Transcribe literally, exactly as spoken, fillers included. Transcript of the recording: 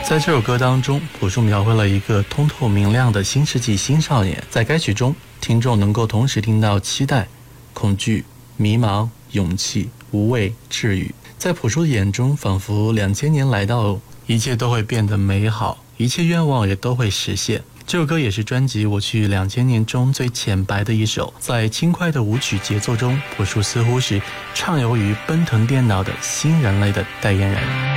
在这首歌当中，朴树描绘了一个通透明亮的新世纪新少年。在该曲中，听众能够同时听到期待、恐惧、迷茫、勇气、无畏、治愈。在朴树的眼中，仿佛两千年来到，一切都会变得美好，一切愿望也都会实现。这首歌也是专辑《我去两千年》中最浅白的一首。在轻快的舞曲节奏中，朴树似乎是畅游于奔腾电脑的新人类的代言人。